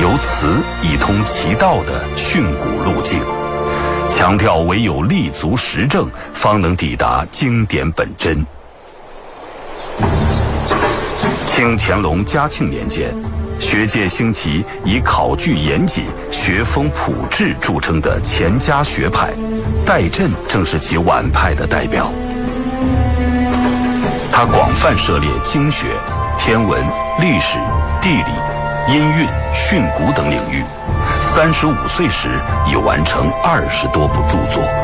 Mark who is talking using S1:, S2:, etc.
S1: 由此以通其道的训诂路径，强调唯有立足实证，方能抵达经典本真。清乾隆嘉庆年间，学界兴起以考据严谨、学风朴质著称的钱家学派，戴震正是其晚派的代表。他广泛涉猎经学、天文、历史、地理、音韵、训诂等领域，35岁时已完成20多部著作。